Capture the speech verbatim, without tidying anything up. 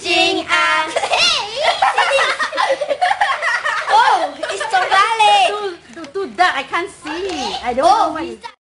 金安。 Oh, it's so valid. Do, do, do that. I can't see. I don't know what.